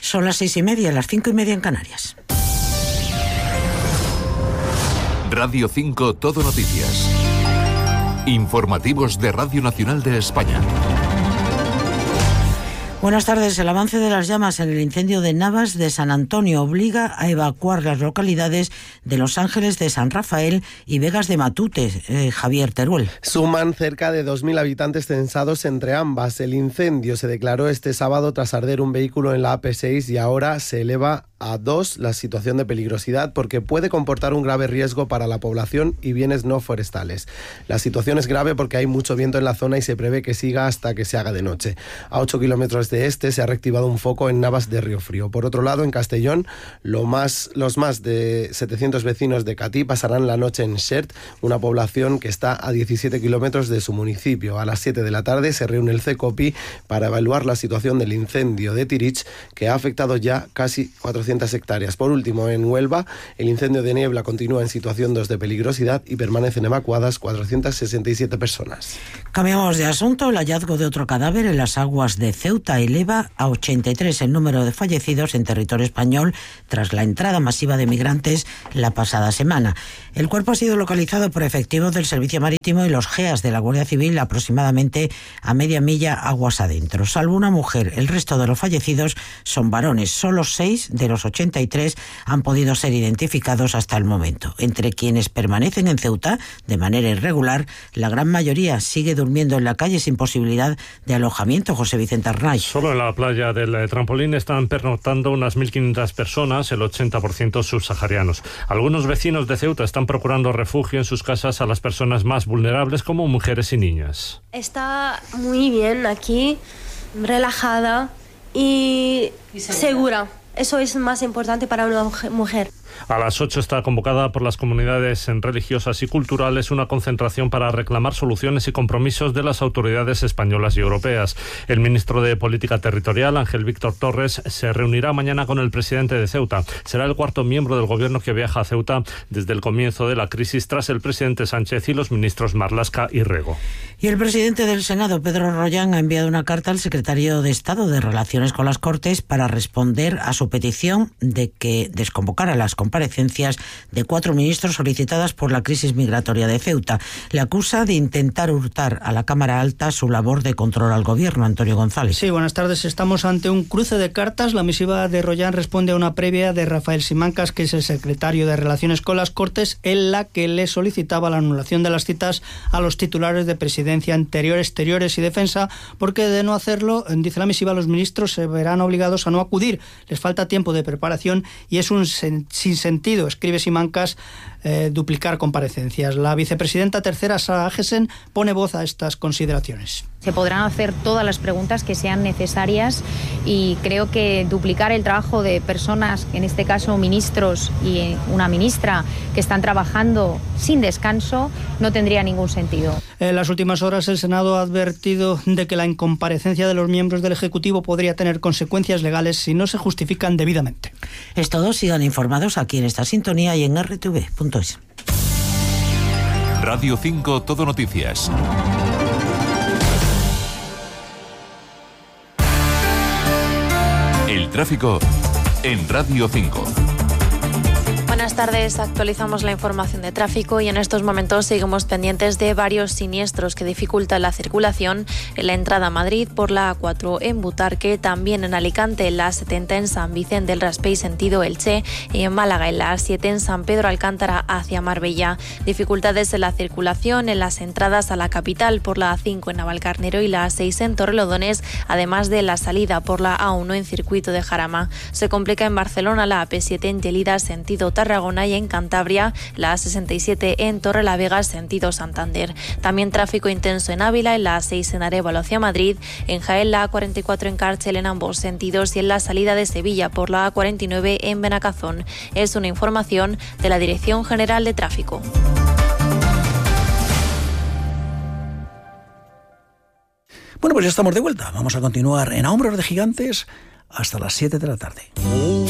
Son las 6:30, las 5:30 en Canarias. Radio 5 Todo Noticias. Informativos de Radio Nacional de España. Buenas tardes. El avance de las llamas en el incendio de Navas de San Antonio obliga a evacuar las localidades de Los Ángeles de San Rafael y Vegas de Matute. Javier Teruel. Suman cerca de 2.000 habitantes censados entre ambas. El incendio se declaró este sábado tras arder un vehículo en la AP6 y ahora se eleva a 2 la situación de peligrosidad porque puede comportar un grave riesgo para la población y bienes no forestales. La situación es grave porque hay mucho viento en la zona y se prevé que siga hasta que se haga de noche. A 8 kilómetros de este se ha reactivado un foco en Navas de Riofrío. Por otro lado, en Castellón, los más de 700 vecinos de Catí pasarán la noche en Xert, una población que está a 17 kilómetros de su municipio. A las 7 de la tarde se reúne el CECOPI para evaluar la situación del incendio de Tirich, que ha afectado ya casi 400 hectáreas. Por último, en Huelva, el incendio de Niebla continúa en situación 2 de peligrosidad y permanecen evacuadas 467 personas. Cambiamos de asunto. El hallazgo de otro cadáver en las aguas de Ceuta eleva a 83 el número de fallecidos en territorio español tras la entrada masiva de migrantes la pasada semana. El cuerpo ha sido localizado por efectivos del Servicio Marítimo y los GEAS de la Guardia Civil aproximadamente a media milla aguas adentro. Salvo una mujer, el resto de los fallecidos son varones. Solo 6 de los 83 han podido ser identificados hasta el momento. Entre quienes permanecen en Ceuta de manera irregular, la gran mayoría sigue durmiendo en la calle sin posibilidad de alojamiento. José Vicente Arnaiz. Solo en la playa del Trampolín están pernoctando unas 1.500 personas, el 80% subsaharianos. Algunos vecinos de Ceuta están procurando refugio en sus casas a las personas más vulnerables, como mujeres y niñas. Está muy bien aquí, relajada y segura. Eso es más importante para una mujer. A las 8 está convocada por las comunidades religiosas y culturales una concentración para reclamar soluciones y compromisos de las autoridades españolas y europeas. El ministro de Política Territorial, Ángel Víctor Torres, se reunirá mañana con el presidente de Ceuta. Será el cuarto miembro del gobierno que viaja a Ceuta desde el comienzo de la crisis, tras el presidente Sánchez y los ministros Marlaska y Rego. Y el presidente del Senado, Pedro Rollán, ha enviado una carta al secretario de Estado de Relaciones con las Cortes para responder a su petición de que desconvocara las comparecencias de 4 ministros solicitadas por la crisis migratoria de Ceuta. Le acusa de intentar hurtar a la Cámara Alta su labor de control al gobierno. Antonio González. Sí, buenas tardes. Estamos ante un cruce de cartas. La misiva de Rollán responde a una previa de Rafael Simancas, que es el secretario de Relaciones con las Cortes, en la que le solicitaba la anulación de las citas a los titulares de Presidencia, Interior, Exteriores y Defensa, porque de no hacerlo, dice la misiva, los ministros se verán obligados a no acudir. Les falta tiempo de preparación y es un sinsentido, escribe Simancas, duplicar comparecencias. La vicepresidenta tercera, Sara Agesen, pone voz a estas consideraciones. Se podrán hacer todas las preguntas que sean necesarias y creo que duplicar el trabajo de personas, en este caso ministros y una ministra, que están trabajando sin descanso, no tendría ningún sentido. En las últimas horas el Senado ha advertido de que la incomparecencia de los miembros del Ejecutivo podría tener consecuencias legales si no se justifican debidamente. Es todo. Sigan informados aquí en esta sintonía y en rtv.es. Radio 5 Todo Noticias. El tráfico en Radio 5. Buenas tardes, actualizamos la información de tráfico y en estos momentos seguimos pendientes de varios siniestros que dificultan la circulación en la entrada a Madrid por la A4 en Butarque, también en Alicante, la A70 en San Vicente del Raspey sentido Elche y en Málaga en la A7 en San Pedro Alcántara hacia Marbella. Dificultades en la circulación en las entradas a la capital por la A5 en Navalcarnero y la A6 en Torrelodones, además de la salida por la A1 en Circuito de Jarama. Se complica en Barcelona la AP7 en Gelida sentido Tarragona y en Cantabria la A67 en Torrelavega sentido Santander. También tráfico intenso en Ávila, en la A6 en Arévalo hacia Madrid, en Jaén la A44 en Cárcel en ambos sentidos y en la salida de Sevilla por la A49 en Benacazón. Es una información de la Dirección General de Tráfico. Bueno, pues ya estamos de vuelta. Vamos a continuar en A Hombros de Gigantes hasta las 7 de la tarde.